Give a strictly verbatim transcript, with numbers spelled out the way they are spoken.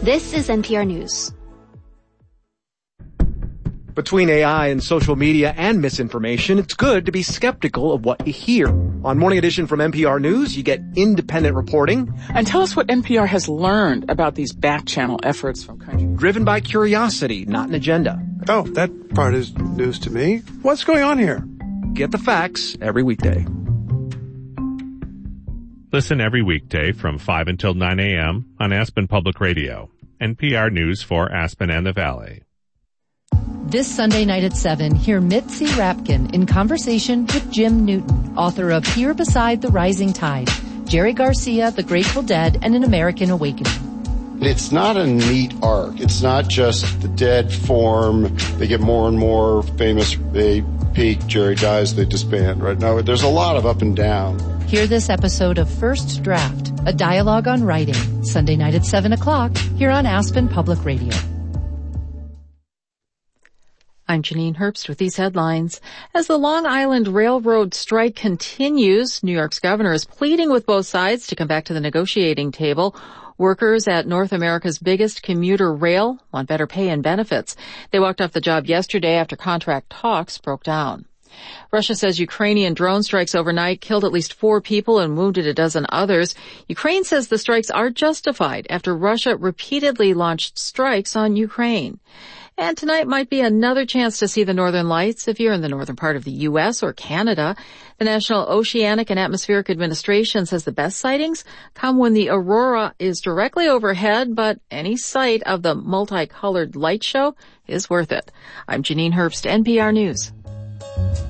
This is N P R News. Between A I and social media and misinformation, it's good to be skeptical of what you hear. On Morning Edition from N P R News, you get independent reporting. And tell us what N P R has learned about these back-channel efforts from countries. Driven by curiosity, not an agenda. Oh, that part is news to me. What's going on here? Get the facts every weekday. Listen every weekday from five until nine a.m. on Aspen Public Radio. N P R News for Aspen and the Valley. This Sunday night at seven, hear Mitzi Rapkin in conversation with Jim Newton, author of Here Beside the Rising Tide, Jerry Garcia, The Grateful Dead, and An American Awakening. It's not a neat arc. It's not just the Dead form. They get more and more famous. They peak, Jerry dies, they disband, right? No, there's a lot of up and down. Hear this episode of First Draft, a dialogue on writing, Sunday night at seven o'clock, here on Aspen Public Radio. I'm Janine Herbst with these headlines. As the Long Island Railroad strike continues, New York's governor is pleading with both sides to come back to the negotiating table. Workers at North America's biggest commuter rail want better pay and benefits. They walked off the job yesterday after contract talks broke down. Russia says Ukrainian drone strikes overnight killed at least four people and wounded a dozen others. Ukraine says the strikes are justified after Russia repeatedly launched strikes on Ukraine. And tonight might be another chance to see the northern lights if you're in the northern part of the U S or Canada. The National Oceanic and Atmospheric Administration says the best sightings come when the aurora is directly overhead, but any sight of the multicolored light show is worth it. I'm Janine Herbst, N P R News.